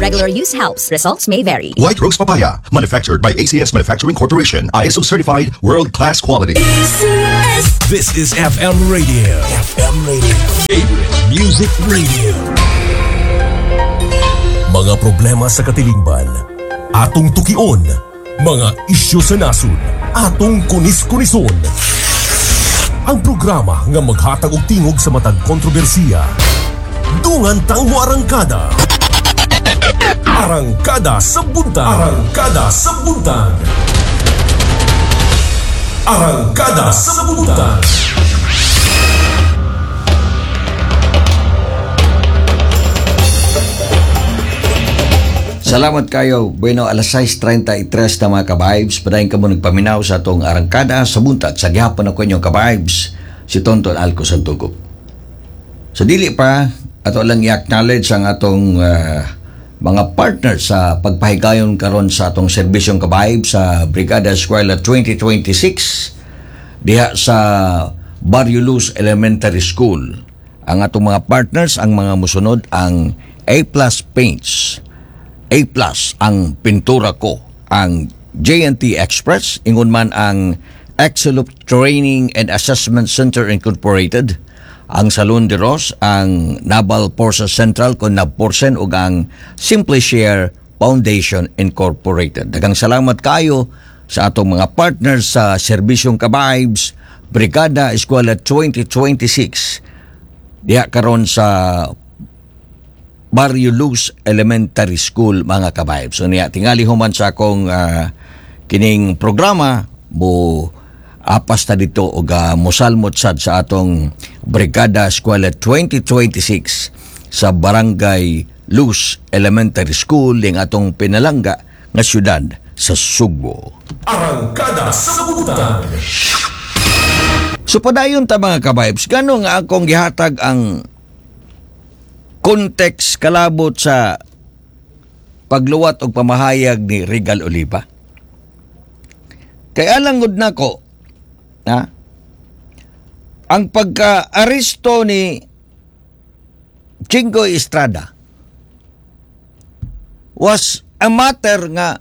regular use helps. Results may vary. White Rose Papaya, manufactured by ACS Manufacturing Corporation. ISO certified, world-class quality. This is FM Radio. FM Radio. Favorite Music Radio. Mga problema sa katilingban, atong tukion. Mga isyu sa nasod, atong kunis-kunison. Ang programa nga maghatag og tingog sa matag kontrobersiya. Dungan tang mo arangkada. Arangkada sa buntag. Arangkada sa buntag. Arangkada sa buntag. Salamat kayo. Bueno, alas 6:33 na mga ka-vibes. Padayon ka mo nagpaminaw sa atong arangkada sa buntag. Sa gihapon ako inyong ka-vibes, si Tonton Alco Santugop. So dili pa, ato lang i-acknowledge ang atong mga partners sa pagpahigayon karon sa atong serbisyong ka-vibes sa Brigada Eskwela 2026 diha sa Barrio Luz Elementary School. Ang atong mga partners, ang mga musunod, ang A+ Paints, A+ ang pintura ko, ang J&T Express, ingon man ang Excelup Training and Assessment Center Incorporated, ang Salon de Ros, ang Naval Forces Central kon NAVPORCEN ug ang Simply Share Foundation Incorporated. Daghang salamat kayo sa atong mga partners sa serbisyong ka-vibes Brigada Eskwela 2026 diha karon sa Barrio Luz Elementary School mga ka-vibes. So niya tingali human sa akong kining programa mo apas ta dito og mosalmot sad sa atong Brigada Eskwela 2026 sa Barangay Luz Elementary School ning atong pinalangga nga syudad sa Sugbo. Arangkada sa buntag. So padayon ta mga ka-vibes, gano nga akong gihatag ang context kalabot sa pagluwat og pamahayag ni Regal Oliva. Kaya langod nako ang pagka-aresto ni Jinggoy Estrada was a matter nga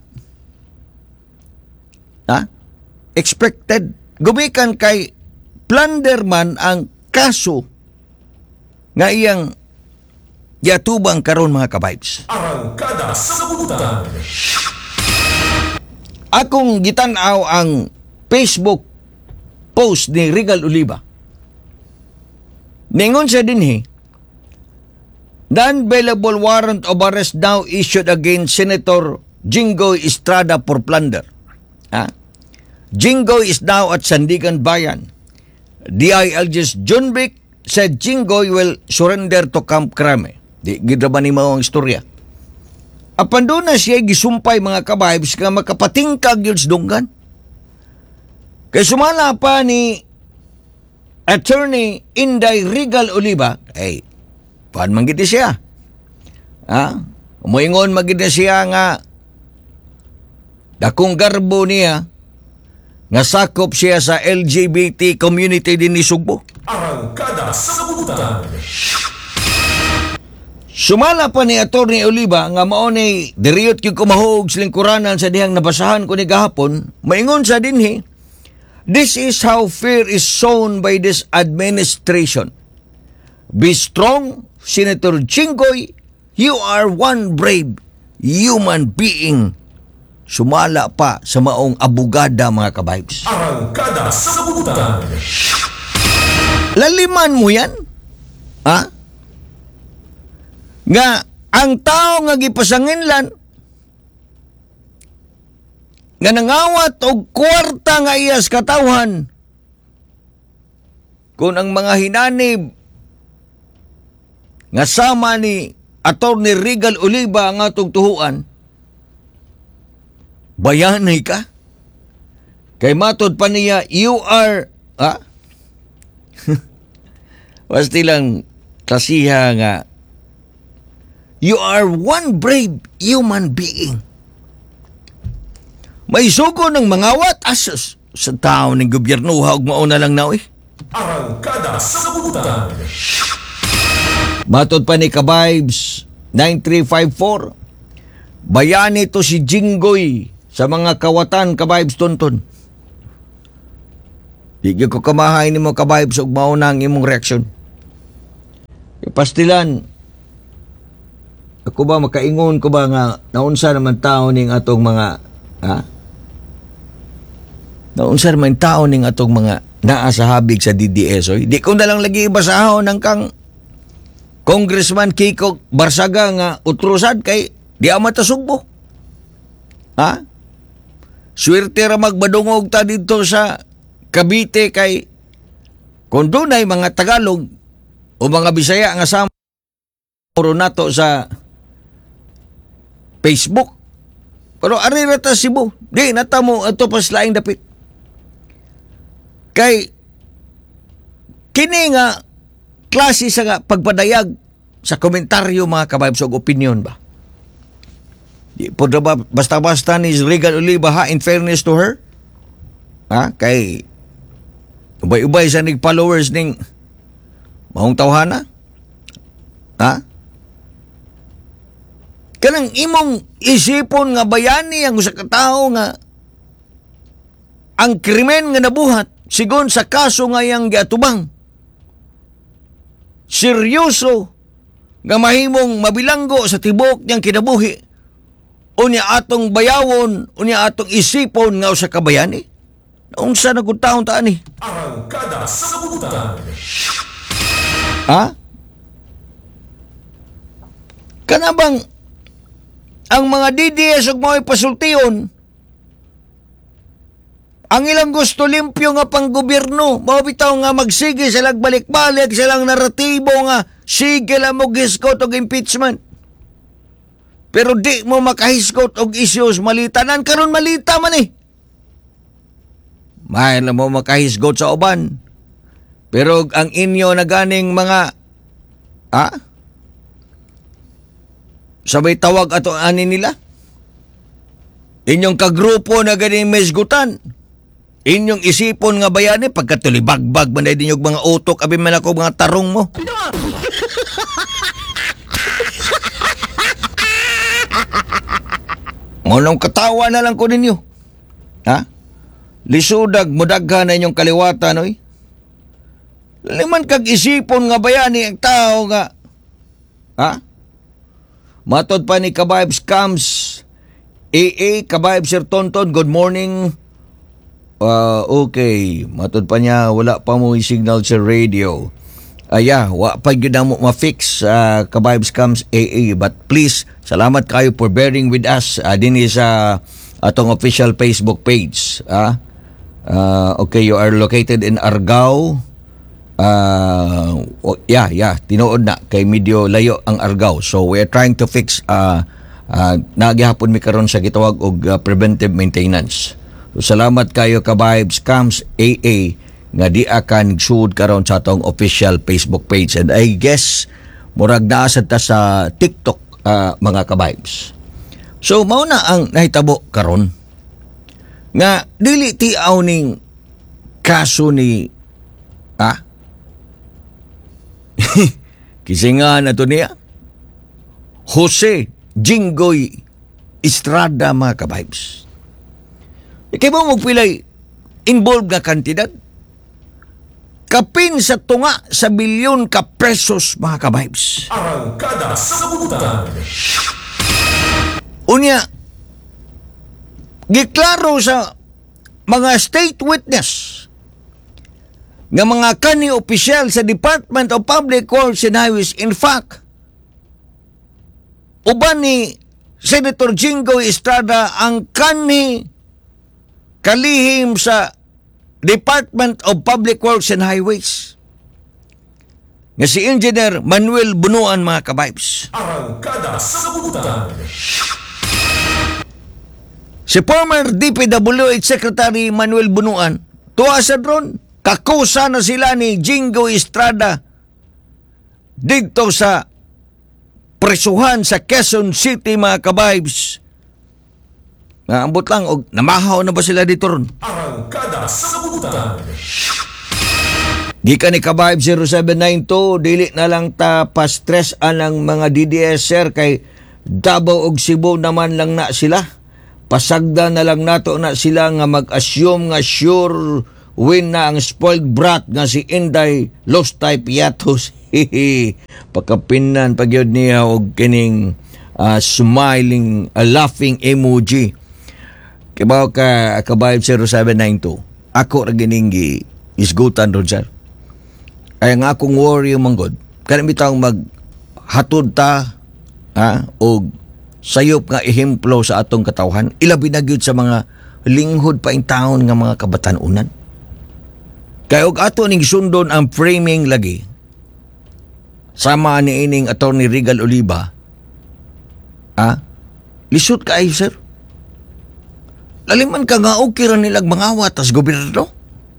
expected. Gumikan kay plunder man ang kaso nga iyang yatubang karon mga ka-vibes. Arangkada sa buntag. Akong gitan-aw ang Facebook post ni Regal Oliva. Ningon siya dinhi, non-bailable warrant of arrest now issued against Senator Jinggoy Estrada for plunder. Jinggoy is now at Sandigan Bayan. DILG's John Vic said Jinggoy will surrender to Camp Crame. Di gidraban ni mao ang istorya. Apan doon na siya gisumpay mga ka-vibes nga makapatingkag yun sa dunggan. Kaya sumala pa ni Attorney Inday Regal Oliva, paan manggiti siya? Umuingon magiti siya nga dakong garbo niya nga sakop siya sa LGBT community din ni Sugbo. Arangkada sa buntag. Sumala pa ni Atty. Oliva nga mao ni diriyot gyud kumahog sa lingkuranan sa dihang nabasahan ko ni gahapon, maingon sa dinhi, this is how fear is shown by this administration. Be strong, Senator Jinggoy. You are one brave human being. Sumala pa sa maong abogada mga ka-vibes. Arangkada sa buntag. Laliman mo yan? Nga ang tao nga gipasanginlan nga nangawat og kwarta nga iyas katawhan kung ang mga hinanib nga sama ni Atty. Regal Oliva nga atong tuhuan, bayanay ka? Kay matod pa niya, you are, basti lang klasiha nga, you are one brave human being. May sugo ng mangawat asos sa tao ng gobyerno, huwag mauna lang na Arangkada sa buntag. Matod pa ni Ka-Vibes 9354, Bayani to si Jinggoy sa mga kawatan ka-vibes tonton. Di ko kamahay ni mo ka-vibes ug mauna ang imong reaksyon. Pastilan, ako ba makaingon ko ba nga naunsa naman tao ning atong mga naunsa naman tao ning atong mga naa sa habig sa DDS. Oy. Di ko na lang lagi ibasahon ng kang Congressman Kiko Barsaga nga utrusad kay di amat tasugbo. Ha? Swerte ra magbadungog ta dito sa Cavite kay kung dunay mga Tagalog o mga Bisaya nga sama nato sa Facebook. Pero ari ra ta Cebu. Di natamo ato pas laing dapit. Kay kini nga klase sa nga pagpadayag sa komentaryo mga ka-vibes og opinion ba. Di po ba basta-basta ni Regan Oliva ha, in fairness to her. Ha? Kay ubay-ubay sa nig followers ning mahong tawhana. Ha? Kanang imong isipon nga bayani ang usa ka tawo nga ang krimen nga nabuhat sigon sa kaso nga yang giatubang. Seryoso nga mahimong mabilanggo sa tibok niyang kinabuhi. Unya atong bayawon, unya atong isipon nga usa ka bayani. Unsa na gud taon ta ani? Arangkada sa kabubutan. Ha? Kana bang ang mga DDS ug mga pasultion ang ilang gusto limpyo nga panggobyerno, mao bitaw nga magsige sila balik-balik silang naratibo nga sige lang mo giskot og impeachment. Pero di mo makahiskot og issues malitanan karon malita man eh. May na mo makahisgot sa uban. Pero ang inyo na ganing mga sabay tawag ato ani nila. Inyong kagrupo na ganing mesgutan. Inyong isipon nga bayani pagkatulibagbag man din yung mga utok abi man ako mga tarong mo. Ngunong katawa na lang ko ninyo. Ha? Lisudag, mudagha na inyong kaliwatan, oy. Liman kag isipon nga bayani ang tao nga. Ha? Matod pa ni Kabibes Cams, AA, Kabibes Sir Tonton, good morning. Okay. Matod pa niya, wala pa mo signal sa radio. Wa pa yun na mo ma-fix Kabibes Cams AA. But please, salamat kayo for bearing with us. Din sa atong official Facebook page. Okay, you are located in Argao. Tinuod na. Kay medyo layo ang Argao. So, we are trying to fix nagihapon mi karon sa gitawag og preventive maintenance. So, salamat kayo Kabibes Cams AA nga di akan nagsuod karon sa atong official Facebook page. And I guess murag naasad ta sa TikTok mga Kabibes. So mao na ang nahitabo karon nga dili tiaw ning kaso ni kisinga na to niya Jose Jinggoy Estrada mga Kabibes. Ikay mo magpilay involved nga kantidad kapin sa tunga sa bilyon ka pesos mga Kabibes. Arangkada sa kabubutan. Unya, giklaro sa mga state witness nga mga kani opisyal sa Department of Public Works and Highways, in fact, uban ni Senator Jinggoy Estrada ang kani kalihim sa Department of Public Works and Highways nga si Engineer Manuel Bunuan mga Kabibes. Arangkada sa kabubutan. Si former DPWH Secretary Manuel Bunuan, tuwa sa drone, kakusa na sila ni Jinggoy Estrada dito sa presuhan sa Quezon City mga Kabibes. Naambot lang, og namahaw na ba sila dito ron? Arangkada sa kabubutan. Gikan ni Kabibes 0792, dili na lang ta pa-stress ang mga DDS sir kay Davao ug Cebu naman lang na sila. Pasagda na lang nato na sila nga mag-assume nga sure win na ang spoiled brat nga si Inday Lostay Piatos. Pagkapinan pagyod niya og kining smiling, laughing emoji. Kibaw ka kabayb 0792. Ako ra gining isgutan ron sir. Ay nga akong worry manggod. Kanang bitang maghatod ta og sayop nga ehemplo sa atong katawhan. Ilabi na gyud sa mga linghod pa in taon nga mga kabatanunan. Kay og ato ning sundon ang framing lagi. Sama ni ining Attorney Regal Oliva. Lisod ka ay sir. Laliman ka nga okay ra nilag mangawat as gobyerno.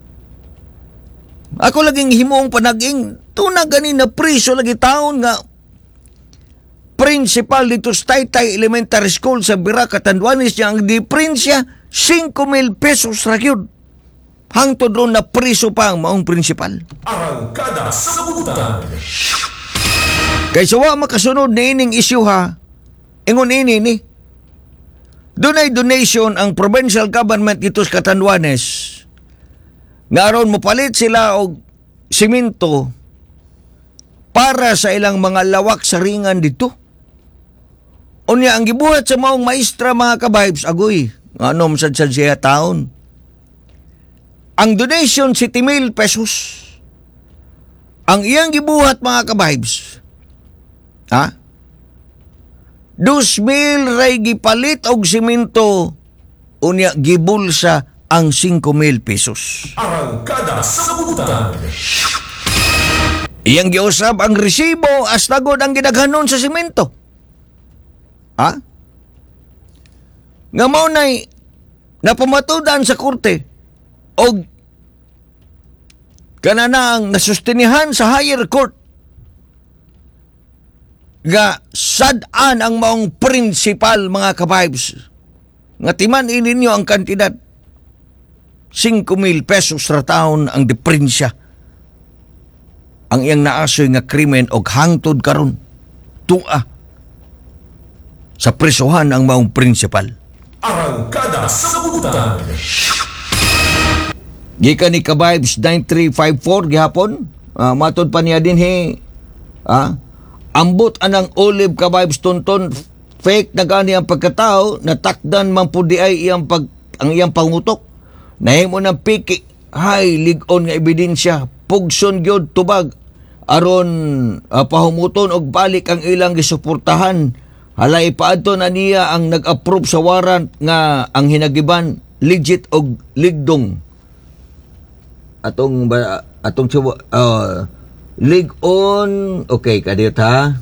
Ako laging himong panaging tunag ganin na priso lagi taon nga principal dito sa Taytay Elementary School sa Bira, Catanduanes niya ang diferensya 5,000 pesos ra gyud. Hangtod ron na priso pa ang maong principal. Arangkada sa Sabutan. Kaysa wa makasunod ni ining isyu ha, ingon ini ni. Dunay donation ang provincial government dito sa Catanduanes. Nga ron mopalit sila og simento para sa ilang mga lawak sa ringan dito. Unya ang gibuhat sa maong maestra mga kabahibs, agoy, anom sad siya taon. Ang donation 7,000 pesos. Ang iyang gibuhat mga kabahibs, 2,000 ray gipalit og simento, unya gibulsa ang 5,000 pesos. Arangkada sa Sabutan. Iyang giusab ang resibo as tagod ang gidaghanon sa simento. Nga mao nay napamatudan sa korte og kanana ang nasustinihan sa higher court nga sad-an ang maong principal mga kabibes nga timan ininyo ang kantidad 5,000 pesos ra taon ang diferensya ang iyang naasoy nga krimen og hangtod karon tua sa presohan ang maong principal. Arangkada sa Sabutan. Gikan ni Kabibes 9354 gihapon, matod pa niya din ambot anang olive Kabibes tonton fake na gani ang pagkatao natakdan man pud ay ang iyang pangutok. Nahimo ng piki hay lig-on nga ebidensya pugson gyud tubag aron pahumuton og balik ang ilang gisuportahan. Halay paadto na niya ang nag-approve sa warrant nga ang hinagiban legit og ligdong. Atong lig on okay kadiyot ha.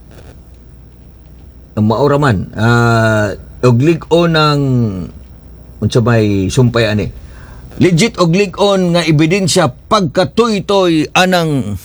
Maura man og lig on ang unsa may sumpay ani. Legit og lig on nga ebidensya pagkatoy-toy anang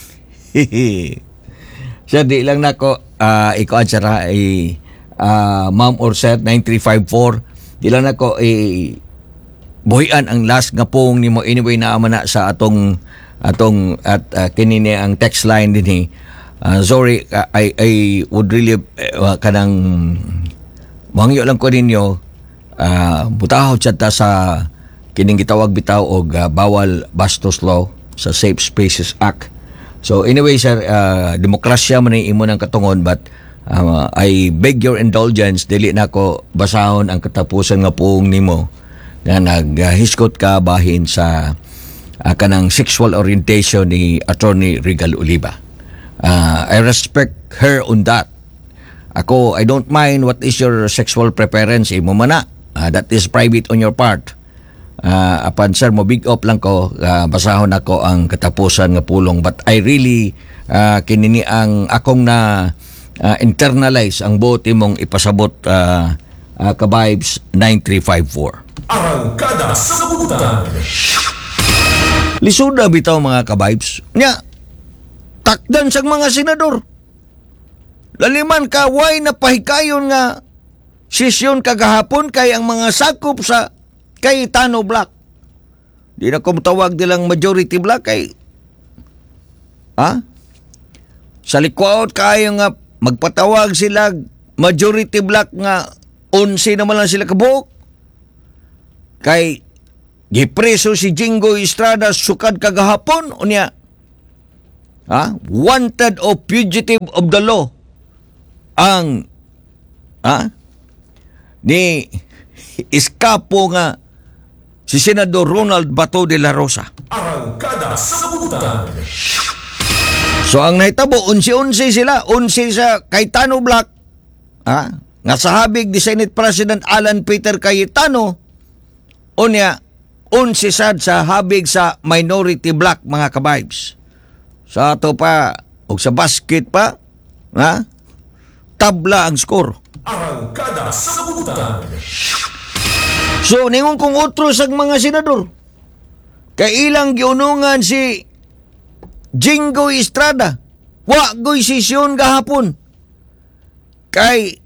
siya di lang nako ikaw at sara Ma'am Orset 9354 di lang nako buhian ang last nga pong nimo anyway naaman na sa atong at kinini ang text line din sorry I would really kanang mangyo lang ko ninyo butaw ta sa kining gitawag bitaw og bawal bastos law sa Safe Spaces Act. So anyway sir, demokrasya man imo ng katungon but I beg your indulgence dili nako basahon ang katapusan nga puong nimo nga naghiskot ka bahin sa kanang sexual orientation ni Attorney Regal Oliva. I respect her on that. Ako, I don't mind what is your sexual preference. Imo man na. That is private on your part. Apan sir, mo big up lang ko, basahon ako ang katapusan nga pulong. But I really, kinini ang akong na internalize ang buot imong ipasabot ka-vibes 9354. Arangkada sa Sabutan. Lisod na bitaw mga ka-vibes. Nya, takdan sang mga senador. Laliman ka, why na pahikayon nga sesyon kagahapon kay ang mga sakop sa Cayetano Black. Di na kumtawag nilang majority black kay sa likwat kayo nga magpatawag sila majority black nga 11 naman lang sila kabuok. Kay gipreso si Jingo Estrada sukad kagahapon unya. Wanted o fugitive of the law ang ni iskapo nga si Senador Ronald Bato de la Rosa. Arangkada sa Kabuutan. So ang nahitabo 11 sila, 11 sa Cayetano Black, nga sa habig ni Senate President Alan Peter Cayetano, unya 11 sad sa habig sa minority black, mga kabibes. Sa ato pa o sa basket pa, tabla ang score. Arangkada sa Kabuutan. So ningon kong otro sa mga senador, kay ilang giunungan si Jingo Estrada, wa goy sesyon gahapon. Kay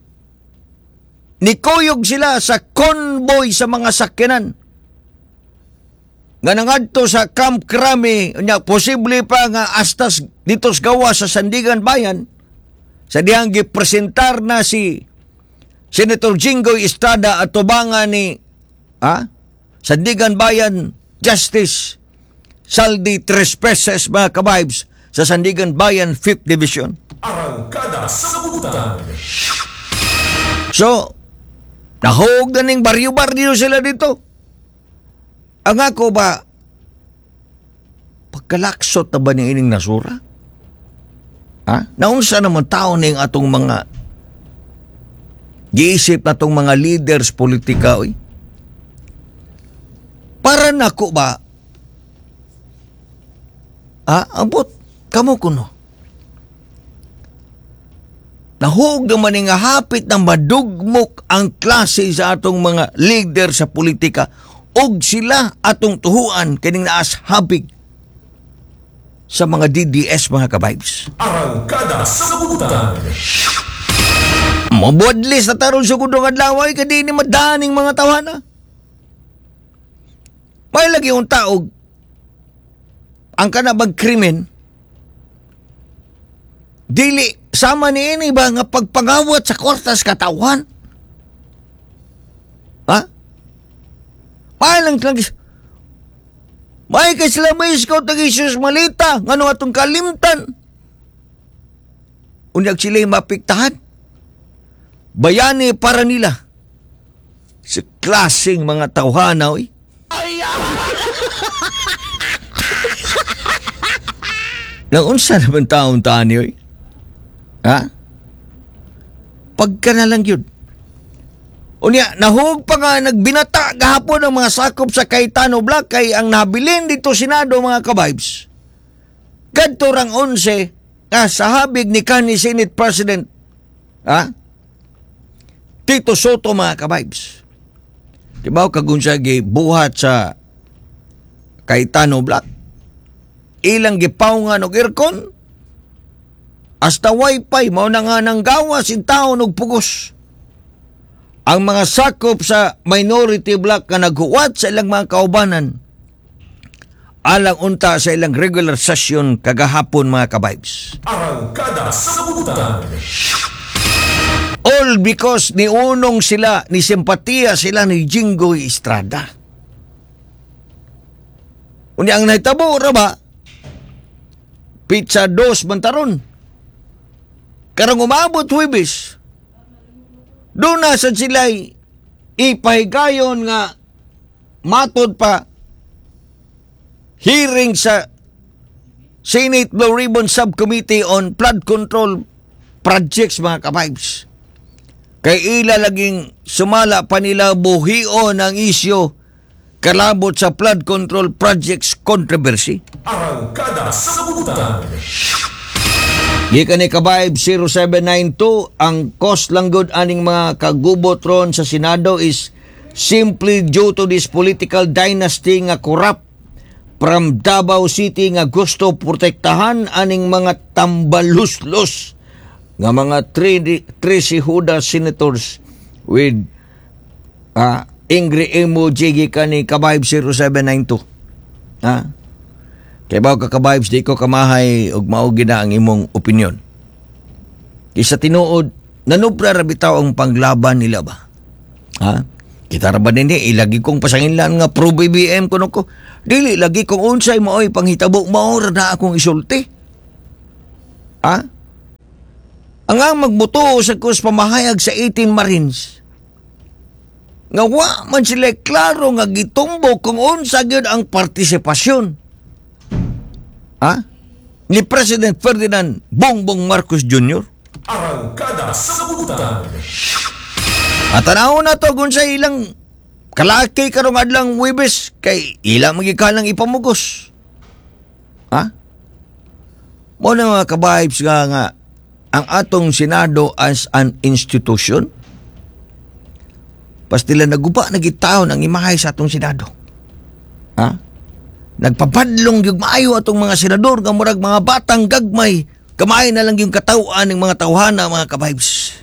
nikuyog sila sa convoy sa mga sakyanan nga nangadto sa Camp Crame, nya posible pa nga astas dito sa gawa sa Sandigan Bayan, sa dihang gipresentar na si Senator Jingo Estrada at tubangan ni Sandigan Bayan Justice Saldi Trespeses, mga kabibes, sa Sandigan Bayan 5th Division. Arangkada sa Kabuutan. So, nahog na ning baryo-baryo sila dito. Ang ako ba, pagkalaksot na ba ni ining nasura? Naunsa naman tao ning atong mga giisip na itong mga leaders politika, oy? Para nako ba, abot, kamo kuno. Nahug naman nga hapit na madugmok ang klase sa atong mga leader sa politika, og sila atong tuhuan kining naas habig sa mga DDS, mga kabibes. Arangkada sa Kabuutan. Mabodlis na taron sa kudong adlaway kadi ni madaning mga tawana. May lagi yung taog ang kanabag krimen dili sama ni ini ba nga pagpangawat sa kwartas katawan? May kay sila may scout ng isus malita nga nung atong kalimtan. Unyag sila mapiktahan. Bayani para nila sa klaseng mga tawhana, oy. Naunsa naman taon tani, oy? Pagka na lang yun. Unya, nahug pa nga nagbinata gahapon ang mga sakop sa Cayetano Black kay ang nabilin dito Senado, mga kabibes. Kadto rang 11 sa habig ni kanhi Senate President Tito Soto, mga kabibes. Diba kagun siya gibuhat sa Cayetano Black, ilang gipawngan og aircon, hasta wifi, mao na nga nang gawas in taon og pugos. Ang mga sakop sa minority black nga naghuwat sa ilang mga kaubanan alang unta sa ilang regular session kagahapon, mga kabibes. Arangkada sa Kabuutan. All because ni unong sila, ni simpatiya sila ni Jingo Estrada. Unya ang nahitabo ra ba, pizza 2 mantaron. Karang umabot Huwebes, doon na sa sila'y ipahigayon nga matod pa hearing sa Senate Blue Ribbon Subcommittee on Flood Control Projects, mga kabibes. Kay ila laging sumala pa nila buhion ang isyo kalabot sa flood control projects controversy. Arangkada sa Kabuutan. Gikan ni kabaib 0792, ang cost lang good aning mga kagubot ron sa Senado is simply due to this political dynasty nga corrupt from Davao City nga gusto protektahan aning mga tambaluslos nga mga 3 Huda senators with angry emoji gikan ni kabaib 0792. Kaya ba ka kabibes, di ko kamahay og maugi na ang imong opinyon. Isa tinuod, nanubra ra bitaw ang panglaban nila ba? Ha? Kita ra ba nini ilagi kong pasanginlan nga pro BBM kuno ko. Dili lagi kong unsay maoy panghitabo mao ra na akong isulti. Ha? Ang magbuto sa kus pamahayag sa 18 Marines. Nga wa man sila klaro nga gitumbo kung unsa gyud ang partisipasyon. Ha? Ni President Ferdinand Bongbong Marcos Jr. Arangkada sa Kabutan. At tanaw na to kung sa ilang kalaki karong adlang Huwebes kay ilang magikalang ipamugos. Ha? Mo na mga kabahibs nga ang atong Senado as an institution pas nila naguba nagitaon ang imahay sa atong Senado. Ha? Nagpapadlong yung maayo atong mga senador nga murag mga batang gagmay. Kamay na lang yung katawaan ng mga tawhana, mga kabibs.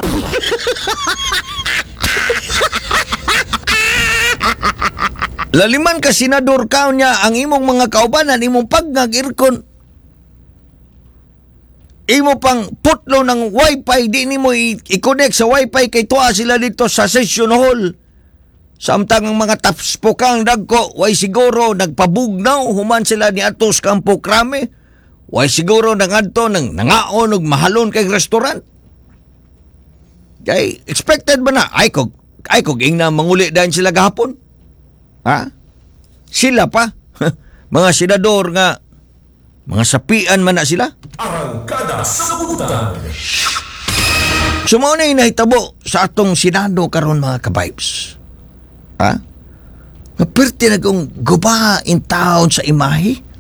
Laliman ka senador ka niya ang imong mga kaubanan, imong pagngag-irkon. Imo pang putlo ng wifi, di ni mo i-connect sa wifi kay tuwa sila dito sa session hall. Samtang ang mga tapspokang dagko, way siguro nagpabugnaw, human sila ni Atos Campo Crame. Way siguro nangadto nang nangaon og mahalon kay restaurant. Kay expected ba na? Ay kog ing na manguli dahil sila gahapon. Ha? Sila pa. Mga senador nga mga sapian man na sila. Arangkada sa Kabutan. Sumao na inahitabo sa atong Senado karon mga kabibes. Ha? Napirti na kong guba in town sa imahe.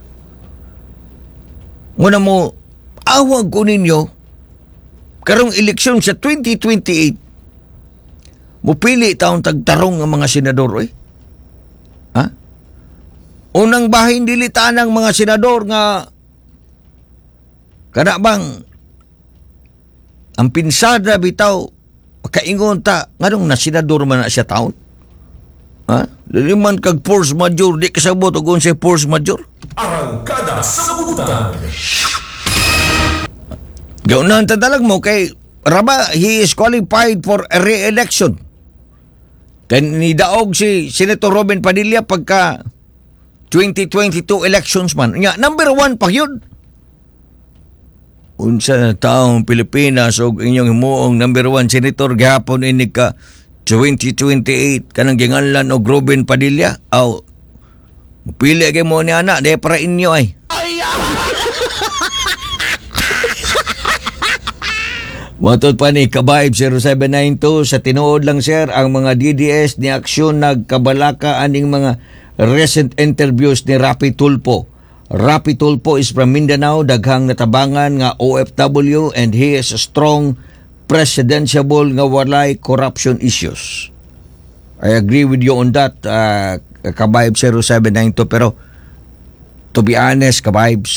Muna mo, awag ko ninyo, karong eleksyon sa 2028, mupili taong tagtarong ang mga senador, eh. Ha? Unang bahin dilitaan ng mga senador nga, kada bang, ang pinsada bitaw, kaingon ta, nganong na senador man na siya taon? Ha? Liliman kag force major, di kasabot o kung siya force major? Arangkada sa Kabutan. Gaunahan tadalag mo kay Raba, he is qualified for a re-election. Kaya nidaog si Senator Robin Padilla pagka 2022 elections man. Nga, number 1 pa yun. Unsa na taong Pilipinas o inyong himuong number 1 senator gihapon ini ka 2028 kanang ginganlan og Robin Padilla. Aw, pili kay mo ni ana, di para inyo ay. Matod pa ni Kabaib 0792 sa tinuod lang sir ang mga DDS ni aksyon nagkabalaka aning mga recent interviews ni Rapi Tulfo. Rapi Tulfo is from Mindanao, daghang natabangan nga OFW and he is a strong presidentiable nga walay corruption issues. I agree with you on that, Kabaib 0792, pero to be honest, Kabaibs,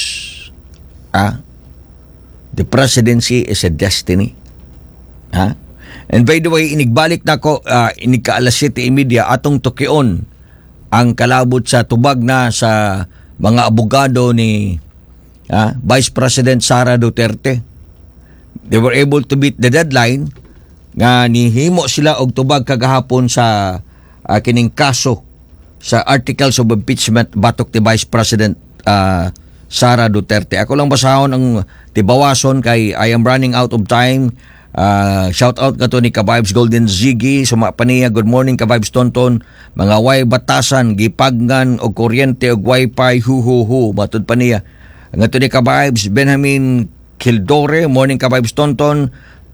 the presidency is a destiny. Ha? And by the way, inigbalik na ko, inika alas 7:30 atong tukion ang kalabot sa tubag na sa mga abogado ni Vice President Sara Duterte. They were able to beat the deadline nga nihimo sila og tubag kagahapon sa kining kaso sa articles of impeachment batok ti Vice President Sara Duterte. Ako lang basahon ang tibawason kay I am running out of time. Shout out ka to ni Kabibes Golden Ziggy, sumapaniya, good morning Kabibes Tonton, mga way batasan, gipagnan og kuryente og wifi, hu. Matod pa niya. Nga to ni Kabibes Benjamin Kildore, morning Kabibes Tonton.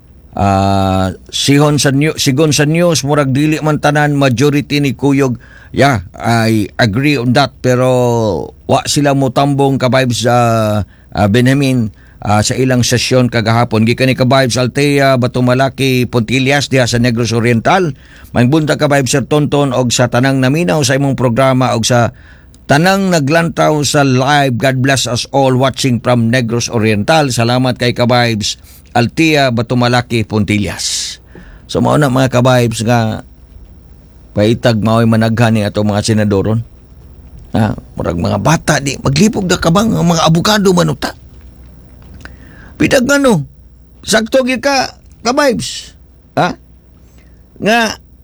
Sigon sa news, murag dili man tanan majority ni Kuyog. Yeah, I agree on that, pero wa sila mo tambong Kabibes Benjamin sa ilang sesyon kagahapon. Gikan ni Kabibes Altea, Batumalaki, Pontillas diha sa Negros Oriental. Mangbunta Kabibes Sir Tonton og sa tanang naminaw sa imong programa og sa tanang naglantaw sa live. God bless us all watching from Negros Oriental. Salamat kay Kabibes Altea, Batumalaki, Pontillas. So mao na mga Kabibes nga paitag mao'y managhan ni atong mga senadoron. Murag mga bata di maglipog na kabang ang mga abogado manuta. Pidag nga no, sakto ka ka-vibes. Ha? Nga,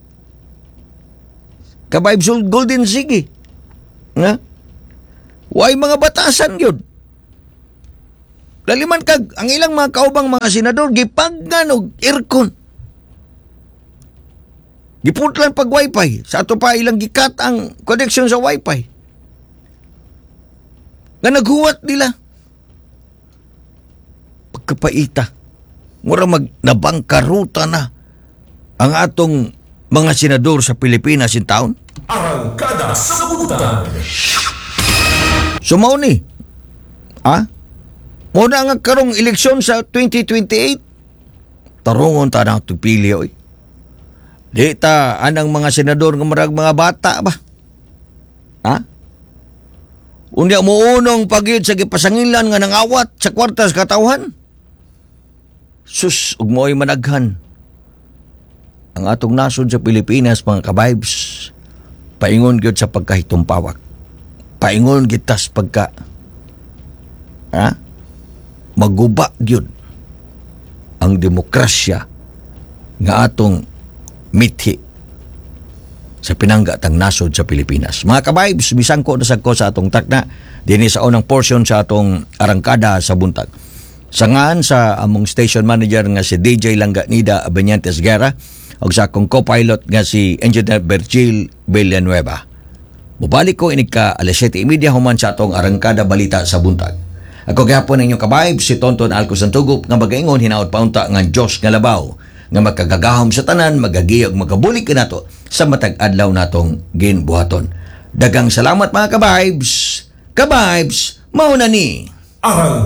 ka-vibes Golden Sige. Nga? Way mga batasan yun. Laliman kag, ang ilang mga kaubang mga senador, gipaggan og aircon. Giputlan pag wifi. Sa ato pa ilang gikat ang connection sa wifi. Nga naghuwat nila. Pagkapaita. Mura nabangkaruta na ang atong mga senador sa Pilipinas in taon. Arangkada sa Buntan. Sumaw ni. Ha? Muna nga karong eleksyon sa 2028. Tarungon ta na itong pili, oy. Di ta anang mga senador ng marag mga bata ba? Ha? Unya muunong pagyud sa gipasangilan nga nangawat sa kwartas katawhan. Sus, ug mo'y managhan. Ang atong nasod sa Pilipinas, mga ka-vibes, paingon gyud sa pagkahitumpawak. Paingon gitas pagka maguba gyud ang demokrasya nga atong mithi sa pinanggatang nasod sa Pilipinas. Mga ka-vibes, bisangko na sagko sa atong takna dinhi sa unang portion sa atong arangkada sa buntag. Sangan sa among station manager nga si DJ Langanida Abeniantes Guerra ug sa akong co-pilot nga si Engineer Virgil Villanueva. Mubalik ko inig ka alas 7:30 human sa atong arangkada balita sa buntag. Ako gihapon ninyo ka-vibes si Tonton Alco Santugup nga magaingon hinaot paunta nga Dios nga labaw nga magkagagahom sa tanan, magagiyog, magabulig ka nato sa matag adlaw natong ginbuhaton. Dagang salamat mga ka-vibes. Ka-vibes, mauna ni. Arangkada